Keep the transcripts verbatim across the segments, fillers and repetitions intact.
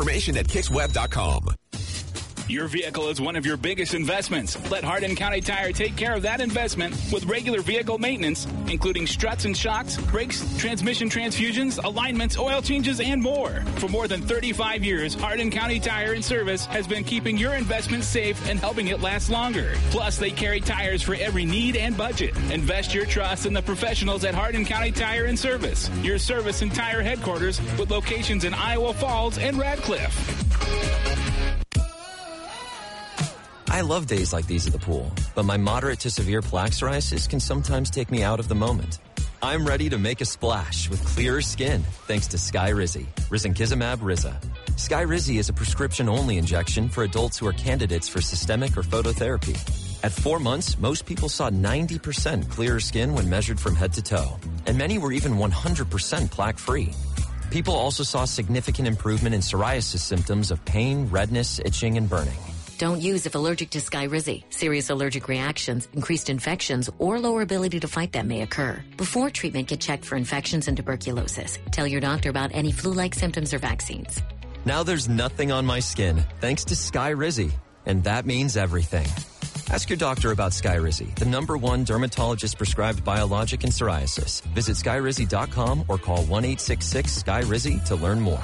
Information at kicks web dot com. Your vehicle is one of your biggest investments. Let Hardin County Tire take care of that investment with regular vehicle maintenance, including struts and shocks, brakes, transmission transfusions, alignments, oil changes, and more. For more than thirty-five years, Hardin County Tire and Service has been keeping your investment safe and helping it last longer. Plus, they carry tires for every need and budget. Invest your trust in the professionals at Hardin County Tire and Service, your service and tire headquarters with locations in Iowa Falls and Radcliffe. I love days like these at the pool, but my moderate to severe plaque psoriasis can sometimes take me out of the moment. I'm ready to make a splash with clearer skin thanks to Skyrizi, risankizumab Riza. Skyrizi is a prescription-only injection for adults who are candidates for systemic or phototherapy. At four months, most people saw ninety percent clearer skin when measured from head to toe, and many were even one hundred percent plaque-free. People also saw significant improvement in psoriasis symptoms of pain, redness, itching, and burning. Don't use if allergic to Skyrizi. Serious allergic reactions, increased infections, or lower ability to fight them may occur. Before treatment, get checked for infections and tuberculosis. Tell your doctor about any flu-like symptoms or vaccines. Now there's nothing on my skin thanks to Skyrizi, and that means everything. Ask your doctor about Skyrizi, the number one dermatologist-prescribed biologic in psoriasis. Visit skyrizi dot com or call one eight six six Sky Rizi to learn more.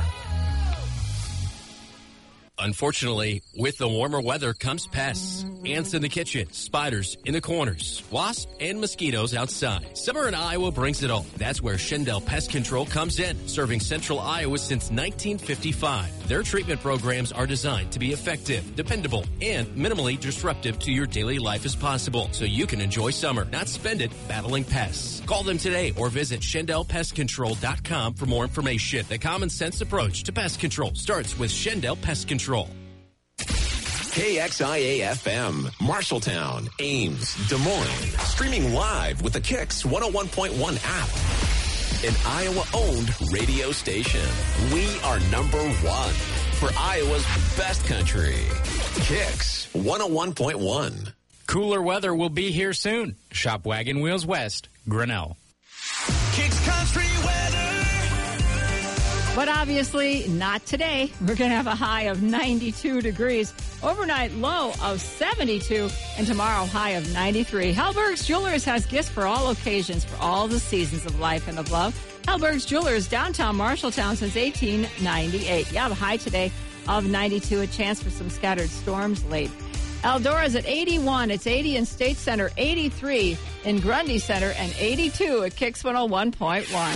Unfortunately, with the warmer weather comes pests. Ants in the kitchen, spiders in the corners, wasps and mosquitoes outside. Summer in Iowa brings it all. That's where Shendel Pest Control comes in, serving central Iowa since nineteen fifty-five. Their treatment programs are designed to be effective, dependable, and minimally disruptive to your daily life as possible, so you can enjoy summer, not spend it battling pests. Call them today or visit Shendel Pest Control dot com for more information. The common sense approach to pest control starts with Shendel Pest Control. K X I A F M, Marshalltown, Ames, Des Moines. Streaming live with the Kicks one oh one point one app. An Iowa-owned radio station. We are number one for Iowa's best country. Kicks one oh one point one. Cooler weather will be here soon. Shop Wagon Wheels West, Grinnell. Kicks Country weather. But obviously not today. We're going to have a high of ninety-two degrees. Overnight low of seventy-two. And tomorrow high of ninety-three. Hellberg's Jewelers has gifts for all occasions, for all the seasons of life and of love. Hellberg's Jewelers, downtown Marshalltown since eighteen ninety-eight. Yeah, the high today of ninety-two. A chance for some scattered storms late. Eldora's at eighty-one. It's eighty in State Center, eighty-three in Grundy Center, and eighty-two at Kicks one oh one point one.